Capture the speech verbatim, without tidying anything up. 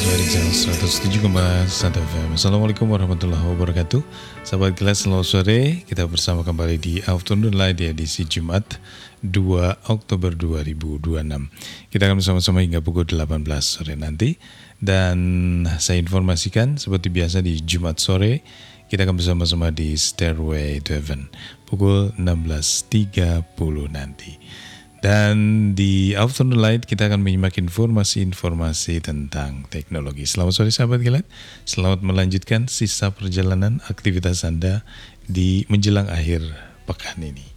dari Jal seratus tujuh koma satu F M. Assalamualaikum warahmatullahi wabarakatuh. Sahabat kelas, selamat sore. Kita bersama kembali di Afternoon Light di edisi Jumat dua Oktober dua ribu dua puluh enam. Kita akan bersama-sama hingga pukul delapan belas sore nanti. Dan saya informasikan seperti biasa di Jumat sore kita akan bersama-sama di Stairway to Heaven pukul enam belas tiga puluh nanti. Dan di Afternoon Light kita akan menyimak informasi-informasi tentang teknologi. Selamat sore sahabat Gilat, selamat melanjutkan sisa perjalanan aktivitas Anda di menjelang akhir pekan ini.